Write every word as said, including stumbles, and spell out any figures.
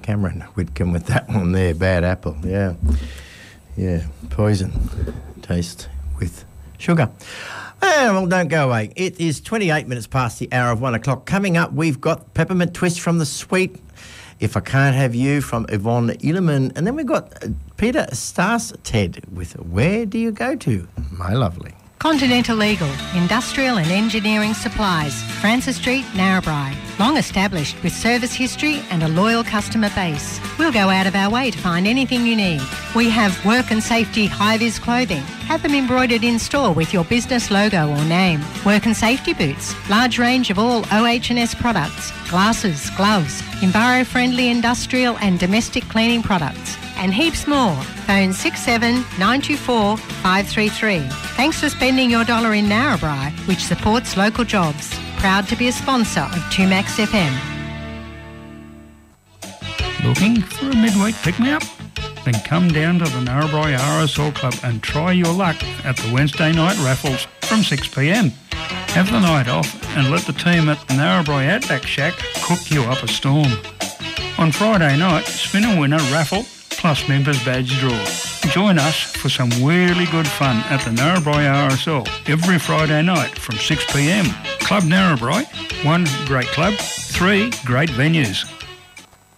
Cameron Whitcomb with that one there. Bad apple, yeah. Yeah, poison taste with sugar. Oh, well, don't go away. It is twenty-eight minutes past the hour of one o'clock. Coming up, we've got Peppermint Twist from the Sweet, If I Can't Have You from Yvonne Illiman, and then we've got Peter Starsted with Where Do You Go To, My Lovely. Continental Legal, Industrial and Engineering Supplies, Francis Street, Narrabri. Long established with service history and a loyal customer base. We'll go out of our way to find anything you need. We have work and safety high-vis clothing. Have them embroidered in store with your business logo or name. Work and safety boots, large range of all O H and S products, glasses, gloves, enviro-friendly industrial and domestic cleaning products, and heaps more. Phone six seven nine two four five three three. Thanks for spending your dollar in Narrabri, which supports local jobs. Proud to be a sponsor of two Max F M. Looking for a midweek pick-me-up? Then come down to the Narrabri R S L Club and try your luck at the Wednesday night raffles from six p m. Have the night off and let the team at the Narrabri Outback Shack cook you up a storm. On Friday night, spin a winner raffle plus members badge draw. Join us for some really good fun at the Narrabri R S L every Friday night from six p m. Club Narrabri, one great club, three great venues.